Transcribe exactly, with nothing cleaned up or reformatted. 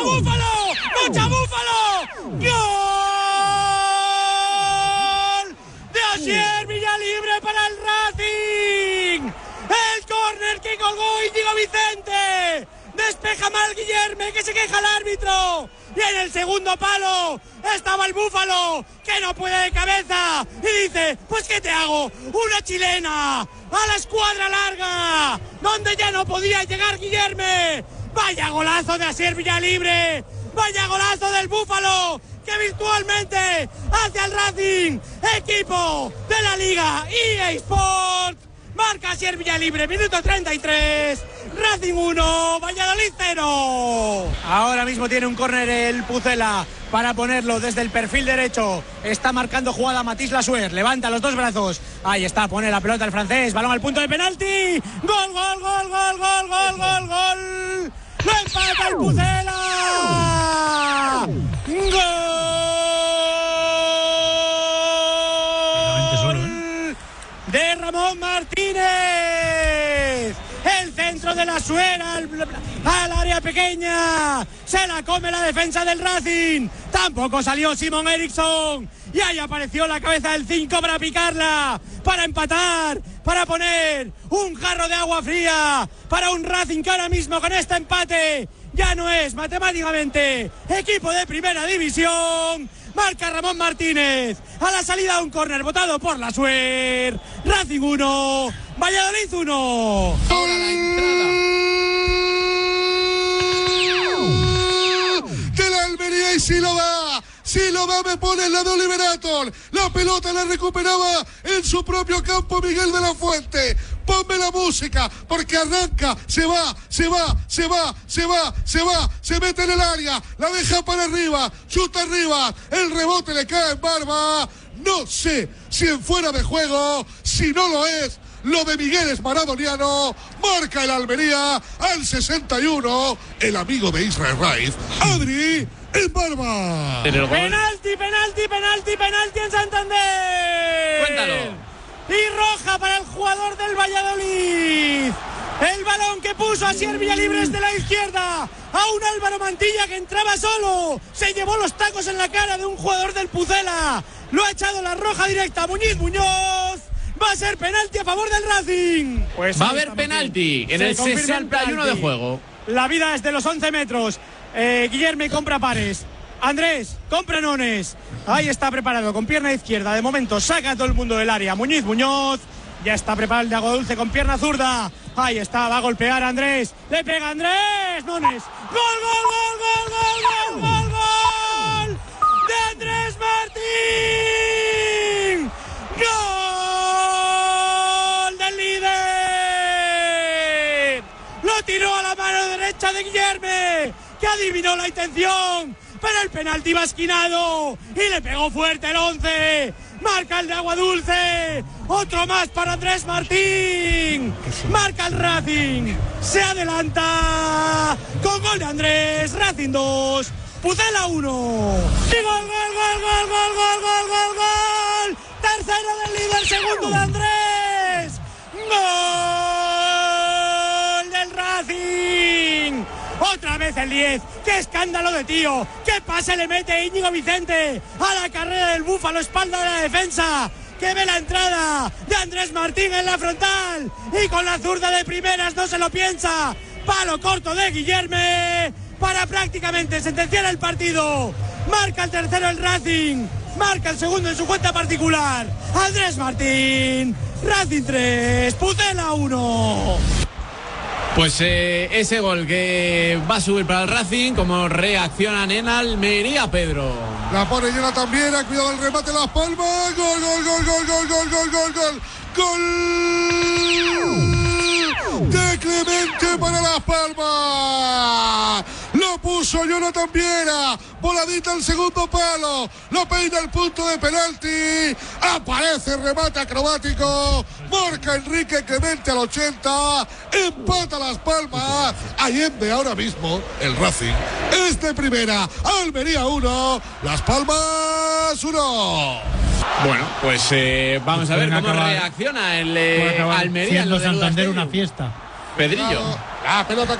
búfalo! ¡Mucha búfalo! ¡Gol! De Asier Villalibre para el Racing. El córner que colgó Íñigo Vicente. Despeja mal Guillerme, que se queja el árbitro. Y en el segundo palo estaba el búfalo, que no puede de cabeza. Y dice, pues ¿qué te hago? Una chilena a la escuadra larga, donde ya no podía llegar Guillerme. Vaya golazo de Asier Villalibre. Vaya golazo del búfalo, que virtualmente hace al Racing equipo de la Liga E A Sports. Marca Asier Villalibre, minuto treinta y tres, Racing uno, Valladolid cero. Ahora mismo tiene un córner el Pucela para ponerlo desde el perfil derecho. Está marcando jugada Matisse Lassuer, levanta los dos brazos. Ahí está, pone la pelota el francés, balón al punto de penalti. Gol, gol, gol, gol, gol, gol, gol, gol. Lo empata el Pucela. Gol de Ramón Martínez. El centro de Lassuer al, al área pequeña. Se la come la defensa del Racing. Tampoco salió Simon Eriksson. Y ahí apareció la cabeza del cinco para picarla, para empatar, para poner un jarro de agua fría para un Racing que ahora mismo con este empate ya no es matemáticamente equipo de primera división. Marca Ramón Martínez a la salida de un córner botado por Lassuer. Racing uno, Valladolid uno. Ahora la entrada de la Almería, y si lo da, si lo da me pone el lado Liberator. La pelota la recuperaba en su propio campo Miguel de la Fuente. Ponme la música, porque arranca, se va, se va, se va, se va, se va, se mete en el área, la deja para arriba, chuta arriba, el rebote le cae en Barba. No sé si en fuera de juego, si no lo es, lo de Miguel es maradoniano. Marca el Almería al sesenta y uno, el amigo de Israel Raiz, Adri en Barba. Penalti, penalti, penalti, penalti en Santander. Cuéntalo. Y roja para el jugador del Valladolid. El balón que puso a Asier Villalibre desde la izquierda a un Álvaro Mantilla que entraba solo. Se llevó los tacos en la cara de un jugador del Pucela. Lo ha echado la roja directa a Muñiz Muñoz. Va a ser penalti a favor del Racing. Pues va a haber penalti en el sesenta y uno de juego. La vida es de los once metros. Eh, Guillerme compra pares. Andrés, compra nones. Ahí está preparado con pierna izquierda. De momento saca a todo el mundo del área. Muñiz Muñoz. Ya está preparado el de Agua Dulce con pierna zurda. Ahí está, va a golpear a Andrés. Le pega a Andrés. Nones. Gol, gol, gol, gol, gol, gol, gol, gol. De Andrés Martín. Gol del líder. Lo tiró a la mano derecha de Guillerme, que adivinó la intención. Pero el penalti va esquinado y le pegó fuerte el once. Marca el de Agua Dulce. Otro más para Andrés Martín. Marca el Racing. Se adelanta con gol de Andrés. Racing dos, Pucela uno. Y gol, gol, gol, gol, gol, gol, gol, gol, gol. Tercero del líder, segundo de Andrés. Gol del Racing. Otra vez el diez. ¡Qué escándalo de tío! ¡Qué pase le mete Íñigo Vicente a la carrera del Búfalo, espalda de la defensa! ¡Que ve la entrada de Andrés Martín en la frontal! Y con la zurda de primeras no se lo piensa. Palo corto de Guillerme para prácticamente sentenciar el partido. Marca el tercero el Racing. Marca el segundo en su cuenta particular. Andrés Martín. Racing tres, Pucela uno. Pues eh, ese gol que va a subir para el Racing, como reaccionan en Almería, Pedro. La pone Jonathan Viera, cuidado el remate, Las Palmas. Gol, gol, gol, gol, gol, gol, gol, gol, gol. Gol de Clemente para Las Palmas. Lo puso Jonathan Viera. Voladita al segundo palo. Lo peina el punto de penalti. Aparece el remate acrobático. Marca Enrique Clemente al ochenta. Empata Las Palmas. Allende ahora mismo el Racing es de primera. Almería uno, Las Palmas uno. Bueno, pues eh, vamos a ver cómo acabar, reacciona el eh, Almería. Siendo Santander una fiesta. Pedrillo. La pelota